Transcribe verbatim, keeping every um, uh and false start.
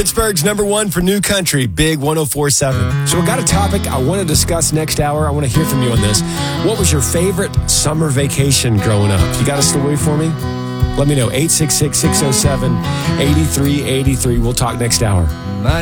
Pittsburgh's number one for new country, Big one oh four point seven. So we got a topic I want to discuss next hour. I want to hear from you on this. What was your favorite summer vacation growing up? You got a story for me? Let me know. eight six six, six oh seven, eight three eight three. We'll talk next hour. My